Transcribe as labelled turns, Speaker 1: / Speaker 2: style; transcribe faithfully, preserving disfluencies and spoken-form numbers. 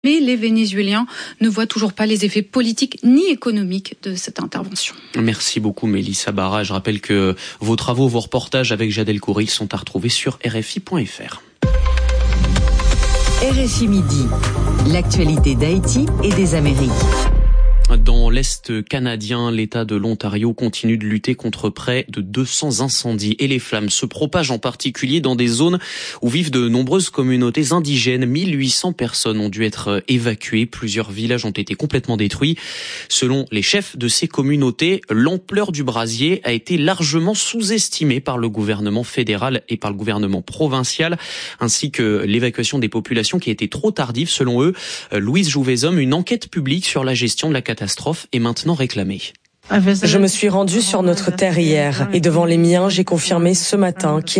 Speaker 1: Mais les Vénézuéliens ne voient toujours pas les effets politiques ni économiques de cette intervention.
Speaker 2: Merci beaucoup Mélissa Barra. Je rappelle que vos travaux, vos reportages avec Jad El-Khoury sont à retrouver sur R F I point F R.
Speaker 3: R F I Midi, l'actualité d'Haïti et des Amériques.
Speaker 2: Dans l'Est canadien, l'État de l'Ontario continue de lutter contre près de deux cents incendies et les flammes se propagent en particulier dans des zones où vivent de nombreuses communautés indigènes. mille huit cents personnes ont dû être évacuées. Plusieurs villages ont été complètement détruits. Selon les chefs de ces communautés, l'ampleur du brasier a été largement sous-estimée par le gouvernement fédéral et par le gouvernement provincial, ainsi que l'évacuation des populations qui a été trop tardive. Selon eux, Louise Jouvezhomme, une enquête publique sur la gestion de la catastrophe est maintenant réclamée.
Speaker 4: Je me suis rendue sur notre terre hier et devant les miens, j'ai confirmé ce matin qu'il